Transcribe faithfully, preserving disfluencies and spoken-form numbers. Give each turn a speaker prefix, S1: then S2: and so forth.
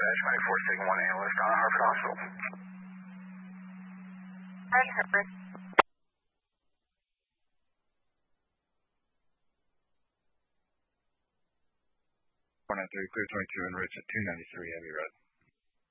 S1: ninety-four Sigma one analyst on Harvard Hospital.
S2: Hi, Harvard.
S3: four nine three, clear twenty-two, en route to two ninety-three Abbey Road.